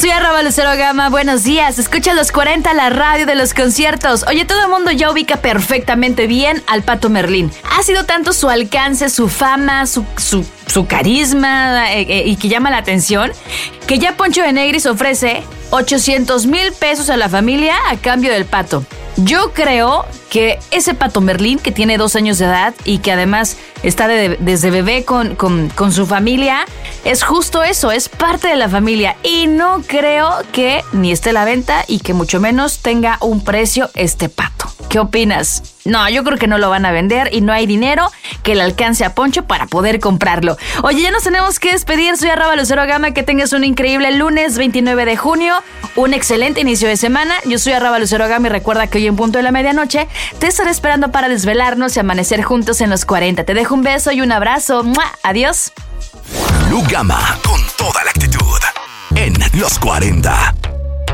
Soy @Lucero Gama, buenos días. Escucha los 40, la radio de los conciertos. Oye, todo el mundo ya ubica perfectamente bien al Pato Merlín. Ha sido tanto su alcance, su fama, su carisma y que llama la atención, que ya Poncho de Nigris ofrece 800,000 pesos a la familia a cambio del Pato. Yo creo que ese Pato Merlín, que tiene 2 años de edad y que además está desde bebé con su familia, es justo eso, es parte de la familia. Y no creo que ni esté a la venta y que mucho menos tenga un precio este Pato. ¿Qué opinas? No, yo creo que no lo van a vender y no hay dinero que le alcance a Poncho para poder comprarlo. Oye, ya nos tenemos que despedir. Soy @Lucero Gama. Que tengas un increíble lunes 29 de junio. Un excelente inicio de semana. Yo soy @Lucero Gama y recuerda que hoy en punto de la medianoche te estaré esperando para desvelarnos y amanecer juntos en los 40. Te dejo un beso y un abrazo. ¡Mua! Adiós. Lu Gama, con toda la actitud en los 40.